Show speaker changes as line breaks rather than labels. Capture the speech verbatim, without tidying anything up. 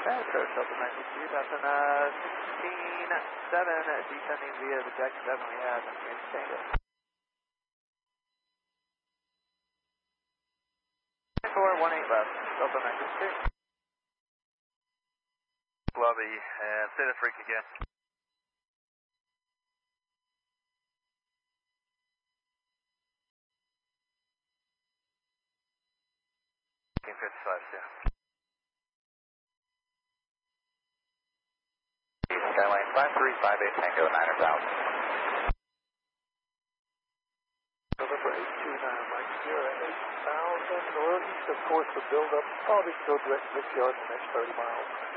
Okay, approach Delta ninety-two, that's an uh, sixteen seven, uh, descending via the deck seven we have in Green Tango. four one eight left, Delta ninety-two.
Lobby, and say the freak again. fifty-five, yeah.
Skyline five three five eight Tango niner thousand.
November eight two nine, Mike Sierra eight thousand northeast. Of course, the build-up probably go direct to this yard in the next thirty miles.